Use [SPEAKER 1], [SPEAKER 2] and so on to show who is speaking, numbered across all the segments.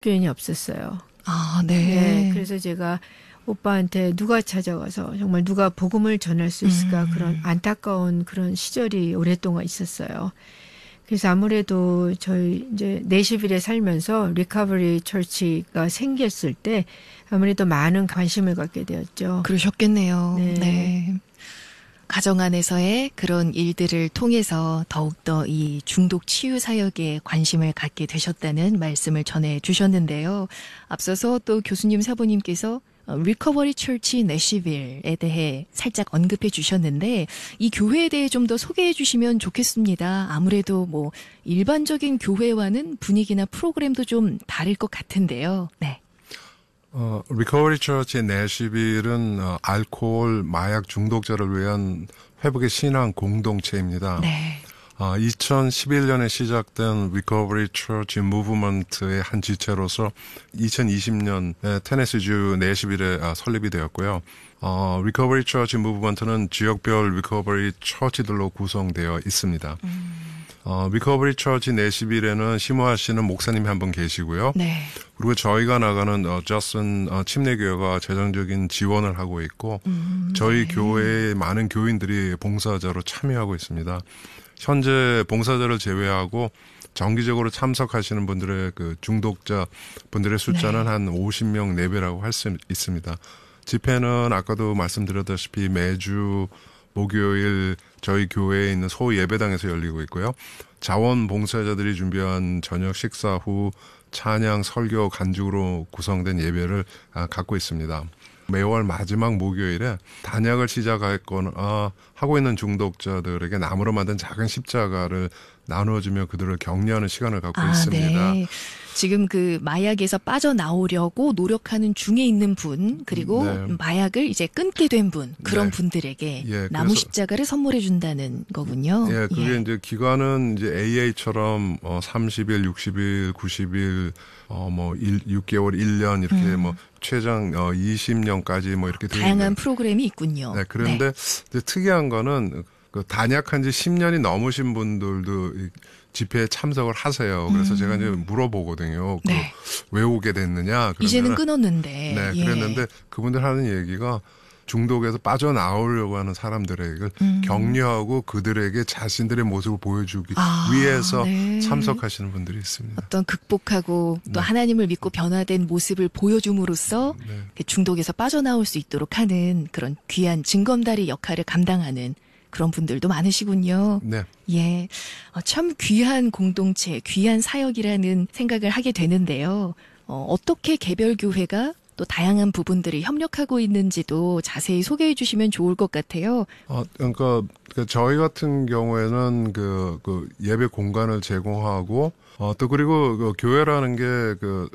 [SPEAKER 1] 기도교인이 없었어요.
[SPEAKER 2] 아, 네.
[SPEAKER 1] 네. 그래서 제가 오빠한테 누가 찾아가서 정말 누가 복음을 전할 수 있을까 그런 안타까운 그런 시절이 오랫동안 있었어요. 그래서 아무래도 저희 이제 내시빌에 살면서 리커버리 처치가 생겼을 때 아무래도 많은 관심을 갖게 되었죠.
[SPEAKER 2] 그러셨겠네요.
[SPEAKER 1] 네.
[SPEAKER 2] 네. 가정 안에서의 그런 일들을 통해서 더욱더 이 중독 치유 사역에 관심을 갖게 되셨다는 말씀을 전해 주셨는데요. 앞서서 또 교수님 사부님께서 리커버리 처치 내시빌에 대해 살짝 언급해 주셨는데 이 교회에 대해 좀 더 소개해 주시면 좋겠습니다. 아무래도 뭐 일반적인 교회와는 분위기나 프로그램도 좀 다를 것 같은데요. 네.
[SPEAKER 3] 리커버리 처치 내시빌은 알코올, 마약 중독자를 위한 회복의 신앙 공동체입니다.
[SPEAKER 2] 네.
[SPEAKER 3] 2011년에 시작된 리커버리 처치 무브먼트의 한 지체로서 2020년에 테네시주 내시빌에 설립이 되었고요. 리커버리 처치 무브먼트는 지역별 리커버리 처치들로 구성되어 있습니다. 리커버리 처치 내시빌에는 심호하시는 목사님이 한 분 계시고요.
[SPEAKER 2] 네.
[SPEAKER 3] 그리고 저희가 나가는 저슨 침례교회가 재정적인 지원을 하고 있고 저희 교회의 많은 교인들이 봉사자로 참여하고 있습니다. 현재 봉사자를 제외하고 정기적으로 참석하시는 분들의 그 중독자 분들의 숫자는 한 50명 내외라고 할 수 있습니다. 집회는 아까도 말씀드렸다시피 매주 목요일 저희 교회에 있는 소 예배당에서 열리고 있고요. 자원봉사자들이 준비한 저녁 식사 후 찬양, 설교, 간증으로 구성된 예배를 갖고 있습니다. 매월 마지막 목요일에 단약을 시작하거나 하고 있는 중독자들에게 나무로 만든 작은 십자가를 나누어주며 그들을 격려하는 시간을 갖고 있습니다.
[SPEAKER 2] 네. 지금 그 마약에서 빠져나오려고 노력하는 중에 있는 분, 그리고 마약을 이제 끊게 된 분, 그런 분들에게 나무 십자가를 선물해 준다는 거군요.
[SPEAKER 3] 예, 그게 이제 기간은 이제 AA처럼 30일, 60일, 90일, 6개월, 1년 이렇게 최장 20년까지 이렇게
[SPEAKER 2] 다양한 프로그램이 있군요.
[SPEAKER 3] 네, 그런데 이제 특이한 거는 그 단약한 지 10년이 넘으신 분들도 집회에 참석을 하세요. 그래서 제가 이제 물어보거든요. 왜 오게 됐느냐.
[SPEAKER 2] 이제는 끊었는데.
[SPEAKER 3] 네, 그랬는데 그분들 하는 얘기가 중독에서 빠져나오려고 하는 사람들에게 격려하고 그들에게 자신들의 모습을 보여주기 위해서 참석하시는 분들이 있습니다.
[SPEAKER 2] 어떤 극복하고 또 하나님을 믿고 변화된 모습을 보여줌으로써 그 중독에서 빠져나올 수 있도록 하는 그런 귀한 징검다리 역할을 감당하는 그런 분들도 많으시군요.
[SPEAKER 3] 네.
[SPEAKER 2] 예. 참 귀한 공동체, 귀한 사역이라는 생각을 하게 되는데요. 어떻게 개별교회가 또 다양한 부분들이 협력하고 있는지도 자세히 소개해 주시면 좋을 것 같아요.
[SPEAKER 3] 그러니까 저희 같은 경우에는 그 예배 공간을 제공하고 또 그리고 그 교회라는 게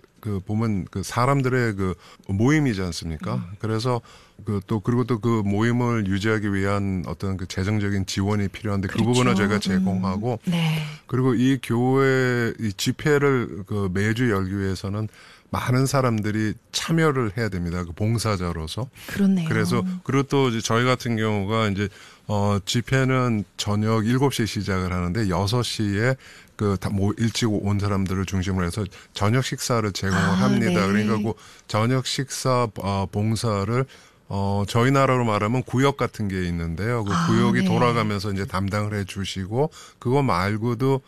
[SPEAKER 3] 보면 그 사람들의 그 모임이지 않습니까? 그래서 그리고 또 그 모임을 유지하기 위한 어떤 그 재정적인 지원이 필요한데 그 부분을 저희가 제공하고 그리고 이 교회 이 집회를 그 매주 열기 위해서는 많은 사람들이 참여를 해야 됩니다. 그 봉사자로서.
[SPEAKER 2] 그렇네요.
[SPEAKER 3] 그래서 그리고 또 이제 저희 같은 경우가 이제 집회는 저녁 7시에 시작을 하는데 6시에 일찍 온 사람들을 중심으로 해서 저녁 식사를 제공을 합니다. 그러니까 그 저녁 식사 봉사를 저희 나라로 말하면 구역 같은 게 있는데요. 그 구역이 돌아가면서 이제 담당을 해 주시고 그거 말고도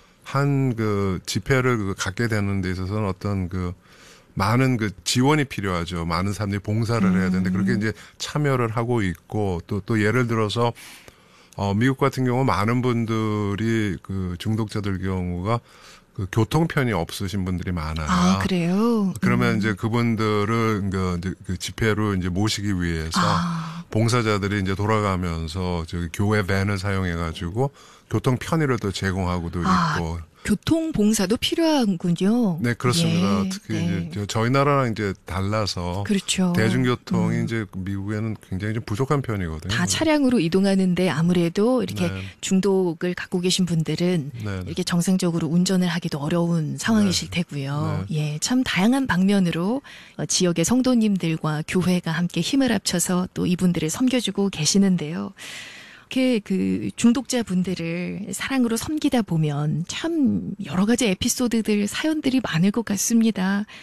[SPEAKER 3] 한 그 집회를 갖게 되는 데 있어서는 어떤 많은 지원이 필요하죠. 많은 사람들이 봉사를 해야 되는데 그렇게 이제 참여를 하고 있고 또 예를 들어서 미국 같은 경우 많은 분들이 그 중독자들 경우가 그 교통편이 없으신 분들이 많아요.
[SPEAKER 2] 아, 그래요?
[SPEAKER 3] 그러면 이제 그분들을 그 집회로 이제 모시기 위해서 봉사자들이 이제 돌아가면서 저기 교회 밴을 사용해가지고 교통 편의를 또 제공하고도 있고.
[SPEAKER 2] 교통 봉사도 필요하군요.
[SPEAKER 3] 네, 그렇습니다. 특히 이제 저희 나라랑 이제 달라서
[SPEAKER 2] 그렇죠.
[SPEAKER 3] 대중교통이 이제 미국에는 굉장히 좀 부족한 편이거든요.
[SPEAKER 2] 다 차량으로 이동하는데 아무래도 이렇게 중독을 갖고 계신 분들은 이렇게 정상적으로 운전을 하기도 어려운 상황이실 테고요. 예, 참 다양한 방면으로 지역의 성도님들과 교회가 함께 힘을 합쳐서 또 이분들을 섬겨주고 계시는데요. 이렇게 그 중독자분들을 사랑으로 섬기다 보면 참 여러 가지 에피소드들, 사연들이 많을 것 같습니다.